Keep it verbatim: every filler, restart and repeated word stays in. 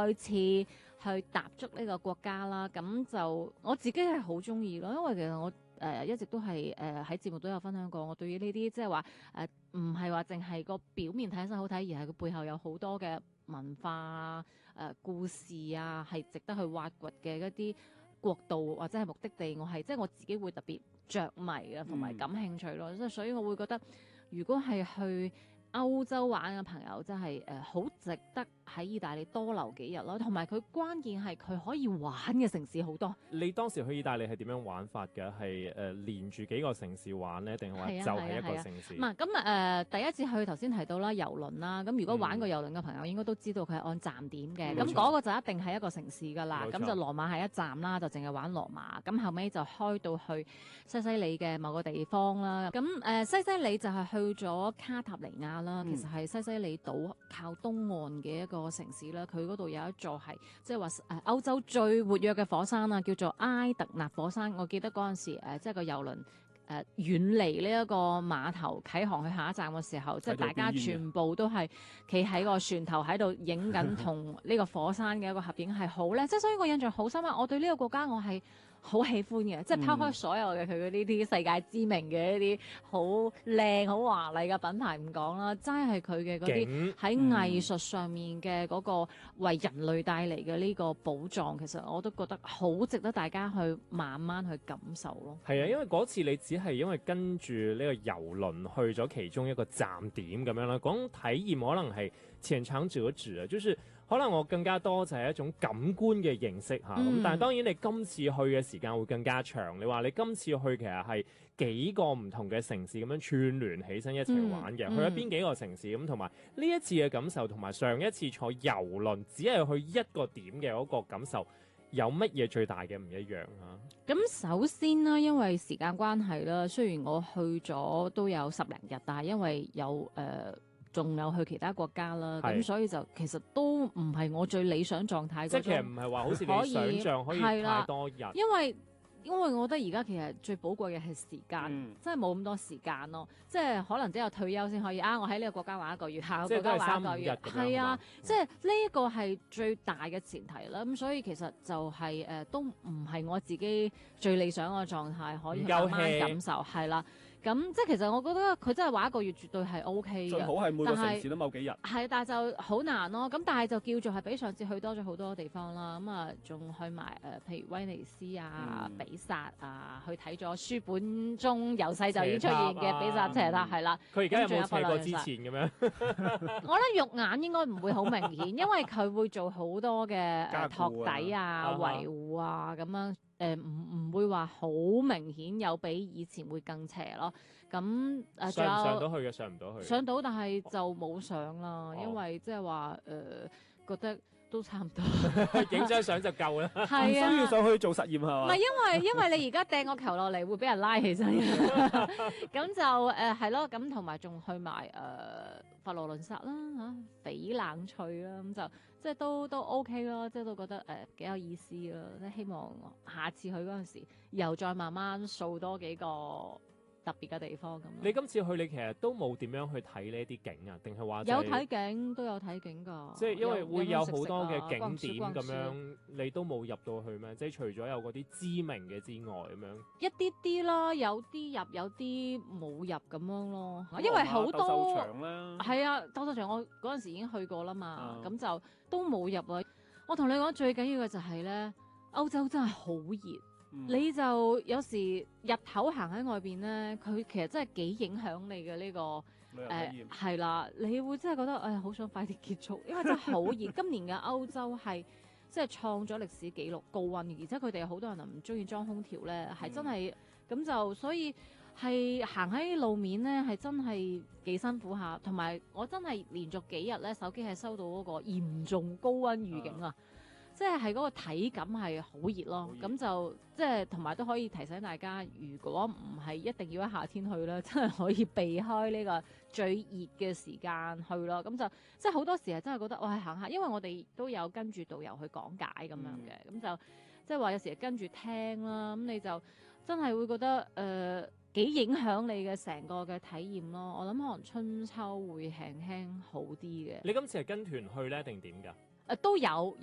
開始去踏足呢個國家啦。咁就我自己係好中意咯，因為其實我誒、呃、一直都係誒喺節目都有分享過，我對於呢啲即係話誒唔係話淨係個表面睇起身好睇，而係佢背後有好多嘅文化啊、誒故事啊，係值得去挖掘嘅一啲國度或者係目的地，我係即係我自己會特別着迷啊，同埋感興趣咯。即係、嗯、所以我會覺得，如果係去歐洲玩嘅朋友真係誒好值得喺意大利多留幾日咯，同埋佢關鍵係佢可以玩嘅城市好多。 你當時去意大利係點樣玩法嘅？係誒、呃、連住幾個城市玩呢？定係話就係一個城市？ 唔係咁誒，第一次去頭先提到啦，郵輪啦。咁如果玩過郵輪嘅朋友應該都知道佢係按站點嘅。咁嗰、嗯、個就一定係一個城市㗎啦。咁錯就羅馬係一站啦，就淨係玩羅馬。咁後尾就開到去西西里嘅某個地方啦。咁誒、呃、西西里就係去咗卡塔尼亞啦。嗯、其實係西西里島靠東岸嘅一個城市啦。佢嗰度有一座係即係話誒歐洲最活躍嘅火山啊，叫做埃特納火山。我記得嗰陣時、呃、即係個郵輪。誒、呃、遠離呢一個碼頭啟航去下一站嘅時候，即係大家全部都係企喺個船頭喺度影緊同呢個火山嘅一個合影，係好咧。即係所以我印象好深刻。我對呢個國家我係好喜歡嘅，即係拋開所有嘅佢嘅呢啲世界知名嘅一啲好靚好華麗嘅品牌唔講啦，齋係佢嘅嗰啲喺藝術上面嘅嗰個為人類帶嚟嘅呢個寶藏，其實我都覺得好值得大家去慢慢去感受咯。 係啊，因為嗰次你只係因為跟住呢個郵輪去咗其中一個站點咁樣啦，講體驗可能係淺嘗輒止啊，就是可能我更加多就係一種感官嘅認識嚇，咁、嗯、但係當然你今次去嘅時間會更加長。你話你今次去其實係幾個唔同嘅城市咁樣串聯起身一齊玩嘅，嗯嗯、去咗邊幾個城市咁，同埋呢一次嘅感受同埋上一次坐郵輪只係去一個點嘅嗰個感受，有乜嘢最大嘅唔一樣啊？ 咁首先啦，因為時間關係啦，雖然我去咗都有十零日，但係因為有誒仲、呃、有去其他國家啦，咁是所以就其實都唔係我最理想狀態。即係其實唔係話好似你想象可以太多日， 因為因為我覺得而家其實最寶貴嘅係時間，嗯、真係冇咁多時間咯。即係可能只有退休先可以啊！我喺呢個國家玩一個月，下個國家玩一個月，係啊！嗯、即係呢一個係最大嘅前提啦。咁所以其實就係、是、誒、呃，都唔係我自己最理想嘅狀態，可以慢慢感受係啦。咁即係其實我覺得佢真係玩一個月絕對係 O K 嘅， 最好係每個城市都某幾日。 係，但係就好難咯。咁但係就叫做係比上次去多咗好多地方啦。咁啊，仲去埋誒、呃，譬如威尼斯啊、嗯、比薩啊，去睇咗書本中由細就已經出現嘅比薩斜塔，係啦。 佢而家有冇斜過之前咁樣？ 我覺得肉眼應該唔會好明顯，因為佢會做好多嘅、呃、托底啊、維護啊咁樣。誒唔唔會話好明顯有比以前會更邪咯，咁誒仲有上唔上到去嘅上唔到去， 上到但係就冇上啦， 哦、 因為即係話誒覺得都差唔多， 影張相就夠啦， 係啊， 唔需要上去做實驗係嘛？ 唔係因為因為你而家掟個球落嚟會俾人拉起身，咁就誒係咯，咁同埋仲去埋誒、呃、佛羅倫薩啦嚇，翡冷翠啦，咁就即係都都 OK 咯，即係都覺得誒幾、呃、有意思咯，即係希望下次去嗰陣時又再慢慢掃多幾個特別嘅地方咁。 你今次去你其實都冇點樣去睇呢啲景啊？定係話有睇景都有睇景㗎， 即係因為會有好多嘅景點咁樣， 樣你都冇入到去咩？即係除咗有嗰啲知名嘅之外咁樣， 一啲啲啦，有啲入有啲冇入咁樣咯。因為好多鬥獸場啦，係啊，鬥獸場我嗰陣時已經去過啦嘛，咁、嗯、就都冇入啊。我同你講最緊要嘅就係咧，歐洲真係好熱。嗯、你就有時日頭行喺外邊咧，佢其實真係幾影響你嘅呢、這個誒係啦，你會真係覺得誒好想快啲結束，因為真係好熱。今年嘅歐洲係即係創咗歷史紀錄高溫，而且佢哋好多人唔中意裝空調咧，係真係咁、嗯、就所以係行喺路面咧係真係幾辛苦下，同埋我真係連續幾日咧手機係收到嗰個嚴重高溫預警啊！嗯即係係嗰個體感係好熱咯，咁就即係同埋都可以提醒大家，如果唔係一定要喺夏天去咧，真係可以避開呢個最熱嘅時間去咯。咁就即係好多時係真係覺得我係行下，因為我哋都有跟住導遊去講解咁樣嘅，咁、嗯、就即係話有時係跟住聽啦，咁你就真係會覺得誒幾、呃、影響你嘅成個嘅體驗咯。我諗可能春秋會輕輕好啲嘅。 你今次係跟團去咧定點㗎？ 誒、呃、都有。